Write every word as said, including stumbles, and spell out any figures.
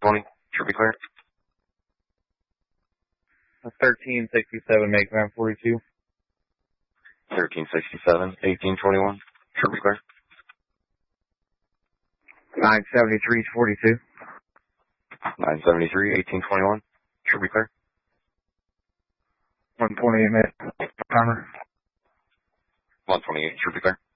twenty, should be clear. thirteen sixty-seven, make nine forty-two. thirteen sixty-seven, eighteen twenty-one, should be clear. nine seventy-three forty-two. nine seventy-three, eighteen twenty-one, should be clear. one twenty-eight minutes, timer. one twenty-eight, should be clear.